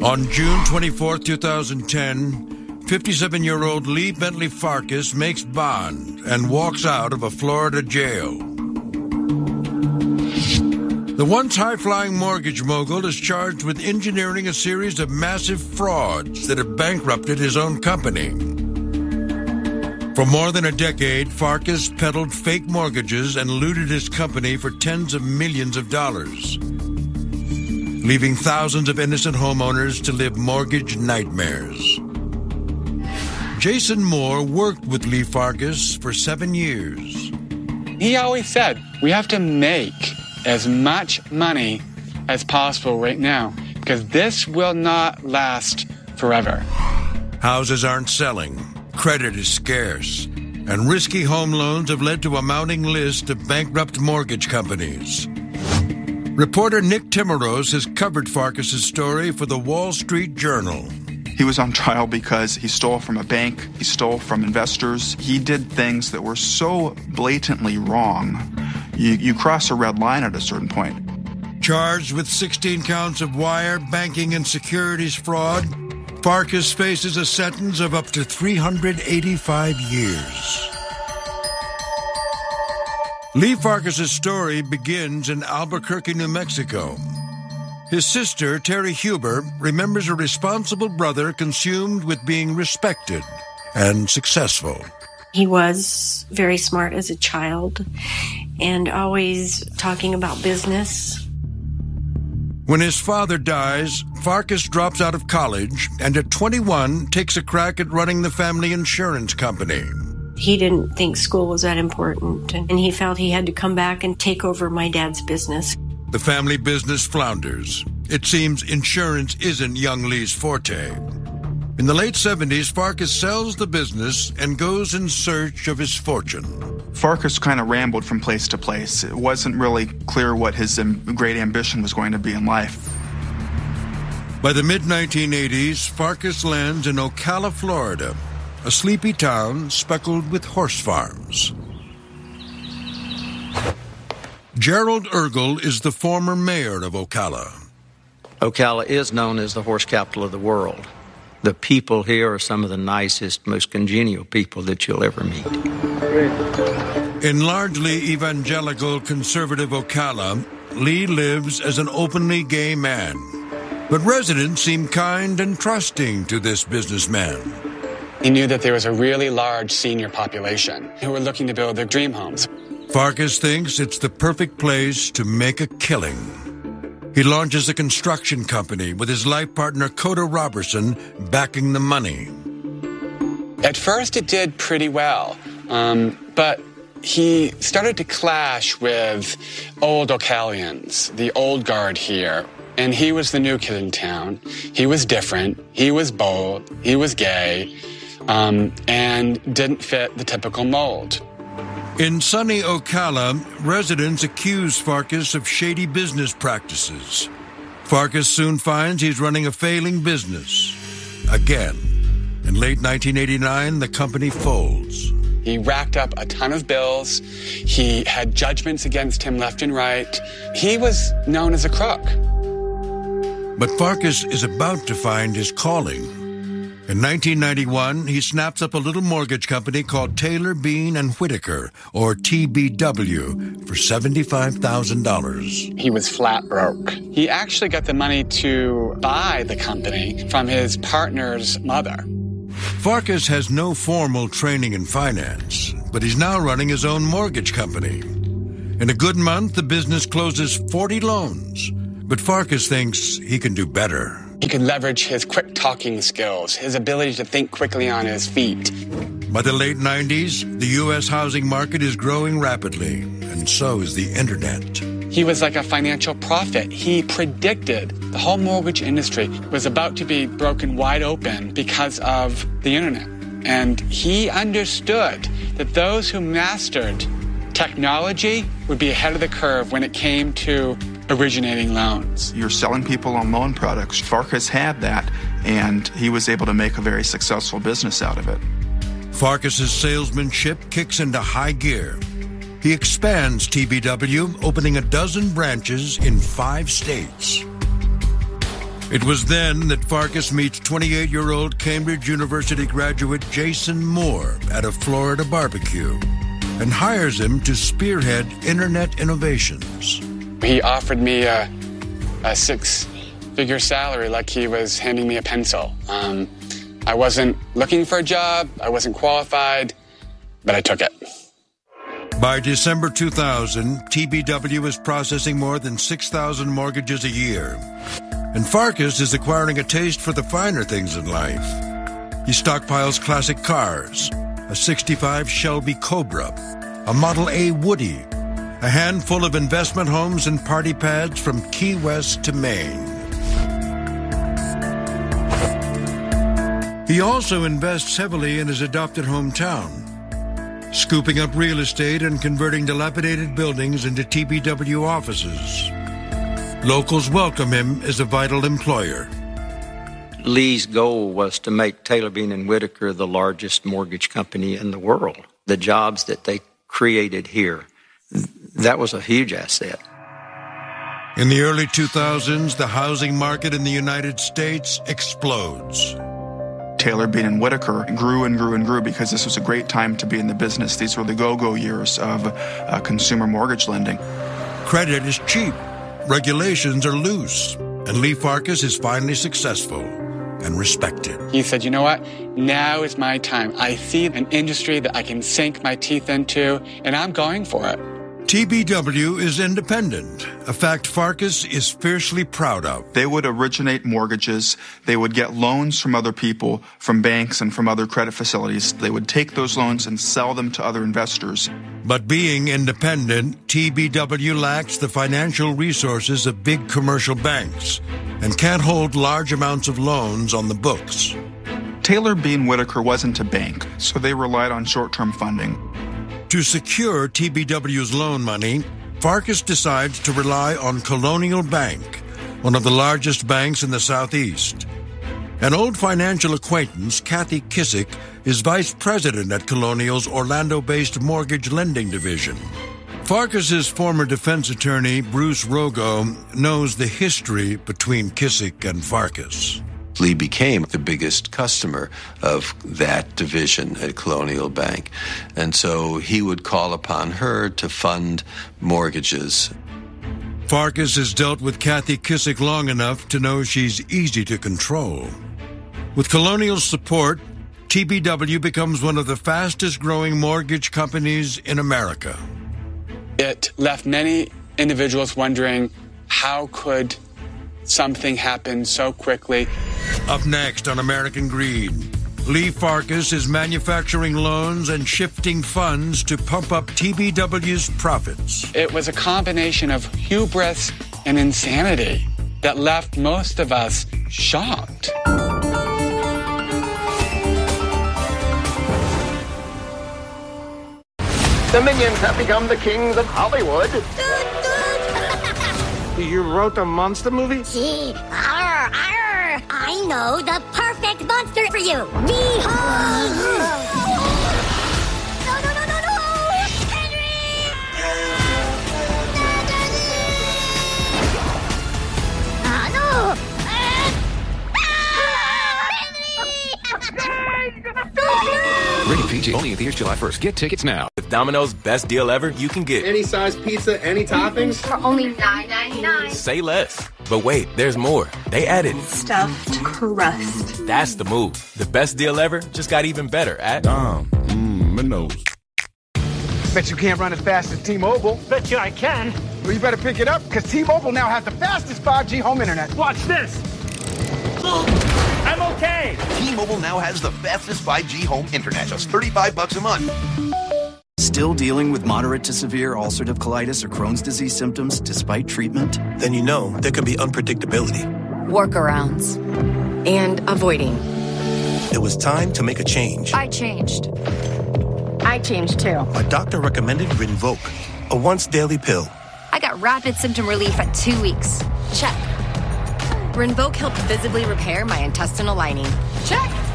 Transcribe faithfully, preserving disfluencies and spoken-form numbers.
On June twenty-fourth, twenty ten, fifty-seven-year-old Lee Bentley Farkas makes bond and walks out of a Florida jail. The once high-flying mortgage mogul is charged with engineering a series of massive frauds that have bankrupted his own company. For more than a decade, Farkas peddled fake mortgages and looted his company for tens of millions of dollars, leaving thousands of innocent homeowners to live mortgage nightmares. Jason Moore worked with Lee Farkas for seven years. He always said, we have to make as much money as possible right now, because this will not last forever. Houses aren't selling, credit is scarce, and risky home loans have led to a mounting list of bankrupt mortgage companies. Reporter Nick Timmerose has covered Farkas' story for the Wall Street Journal. He was on trial because he stole from a bank, he stole from investors. He did things that were so blatantly wrong. You, you cross a red line at a certain point. Charged with sixteen counts of wire, banking, and securities fraud, Farkas faces a sentence of up to three hundred eighty-five years. Lee Farkas' story begins in Albuquerque, New Mexico. His sister, Terry Huber, remembers a responsible brother consumed with being respected and successful. He was very smart as a child and always talking about business. When his father dies, Farkas drops out of college and at twenty-one takes a crack at running the family insurance company. He didn't think school was that important, and he felt he had to come back and take over my dad's business. The family business flounders. It seems insurance isn't young Lee's forte. In the late seventies, Farkas sells the business and goes in search of his fortune. Farkas kind of rambled from place to place. It wasn't really clear what his um, great ambition was going to be in life. By the mid nineteen eighties, Farkas lands in Ocala, Florida, a sleepy town speckled with horse farms. Gerald Ergel is the former mayor of Ocala. Ocala is known as the horse capital of the world. The people here are some of the nicest, most congenial people that you'll ever meet. In largely evangelical, conservative Ocala, Lee lives as an openly gay man. But residents seem kind and trusting to this businessman. He knew that there was a really large senior population who were looking to build their dream homes. Farkas thinks it's the perfect place to make a killing. He launches a construction company with his life partner Coda Robertson backing the money. At first it did pretty well, um, but he started to clash with old Ocalians, the old guard here. And he was the new kid in town. He was different, he was bold, he was gay, um, and didn't fit the typical mold. In sunny Ocala, residents accuse Farkas of shady business practices. Farkas soon finds he's running a failing business. Again. In late nineteen eighty-nine, the company folds. He racked up a ton of bills. He had judgments against him left and right. He was known as a crook. But Farkas is about to find his calling. In nineteen ninety-one, he snaps up a little mortgage company called Taylor, Bean and Whitaker, or T B W, for seventy-five thousand dollars. He was flat broke. He actually got the money to buy the company from his partner's mother. Farkas has no formal training in finance, but he's now running his own mortgage company. In a good month, the business closes forty loans, but Farkas thinks he can do better. He could leverage his quick talking skills, his ability to think quickly on his feet. By the late nineties, the U S housing market is growing rapidly, and so is the internet. He was like a financial prophet. He predicted the whole mortgage industry was about to be broken wide open because of the internet. And he understood that those who mastered technology would be ahead of the curve when it came to originating loans. You're selling people on loan products. Farkas had that, and he was able to make a very successful business out of it. Farkas' salesmanship kicks into high gear. He expands T B W, opening a dozen branches in five states. It was then that Farkas meets twenty-eight-year-old Cambridge University graduate Jason Moore at a Florida barbecue and hires him to spearhead internet innovations. He offered me a, a six-figure salary like he was handing me a pencil. Um, I wasn't looking for a job, I wasn't qualified, but I took it. By December two thousand, T B W is processing more than six thousand mortgages a year. And Farkas is acquiring a taste for the finer things in life. He stockpiles classic cars, a sixty-five Shelby Cobra, a Model A Woody, a handful of investment homes and party pads from Key West to Maine. He also invests heavily in his adopted hometown, scooping up real estate and converting dilapidated buildings into T B W offices. Locals welcome him as a vital employer. Lee's goal was to make Taylor Bean and Whitaker the largest mortgage company in the world. The jobs that they created here, that was a huge asset. In the early two thousands, the housing market in the United States explodes. Taylor Bean and Whitaker grew and grew and grew because this was a great time to be in the business. These were the go-go years of uh, consumer mortgage lending. Credit is cheap. Regulations are loose, and Lee Farkas is finally successful and respected. He said, you know what? Now is my time. I see an industry that I can sink my teeth into, and I'm going for it. T B W is independent, a fact Farkas is fiercely proud of. They would originate mortgages. They would get loans from other people, from banks and from other credit facilities. They would take those loans and sell them to other investors. But being independent, T B W lacks the financial resources of big commercial banks and can't hold large amounts of loans on the books. Taylor Bean Whitaker wasn't a bank, so they relied on short-term funding. To secure T B W's loan money, Farkas decides to rely on Colonial Bank, one of the largest banks in the Southeast. An old financial acquaintance, Kathy Kissick, is vice president at Colonial's Orlando-based mortgage lending division. Farkas's former defense attorney, Bruce Rogo, knows the history between Kissick and Farkas. Lee became the biggest customer of that division at Colonial Bank. And so he would call upon her to fund mortgages. Farkas has dealt with Kathy Kissick long enough to know she's easy to control. With Colonial's support, T B W becomes one of the fastest-growing mortgage companies in America. It left many individuals wondering, how could something happen so quickly? Up next on American Greed, Lee Farkas is manufacturing loans and shifting funds to pump up T B W's profits. It was a combination of hubris and insanity that left most of us shocked. The minions have become the kings of Hollywood. You wrote the monster movie? Gee, arr, arr. I know the perfect monster for you. Behold! No, no, no, no, no! Henry! Ah, no! Rated P G, only in theaters July first. Get tickets now. With Domino's, best deal ever you can get. Any size pizza, any toppings? For only nine ninety-nine. Say less. But wait, there's more. They added stuffed crust. That's the move. The best deal ever just got even better at Dom. Mmm, my nose. Bet you can't run as fast as T-Mobile. Bet you I can. Well, you better pick it up, because T-Mobile now has the fastest five G home internet. Watch this. I'm okay. T-Mobile now has the fastest five G home internet, just thirty-five bucks a month. Still dealing with moderate to severe ulcerative colitis or Crohn's disease symptoms despite treatment? Then you know there can be unpredictability. Workarounds. And avoiding. It was time to make a change. I changed. I changed too. My doctor recommended Rinvoq, a once-daily pill. I got rapid symptom relief at two weeks. Check. Rinvoq helped visibly repair my intestinal lining. Check.